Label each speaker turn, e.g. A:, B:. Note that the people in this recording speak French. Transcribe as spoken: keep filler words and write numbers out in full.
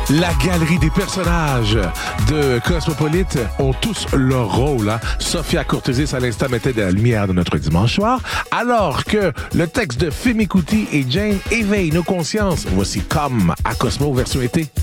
A: La galerie des personnages de Cosmopolite ont tous leur rôle. Hein? Sophia Courtesis, à l'instant, mettait de la lumière dans notre dimanche soir, alors que le texte de Femi Kuti et Jane éveille nos consciences. Voici Comme à Cosmo version été.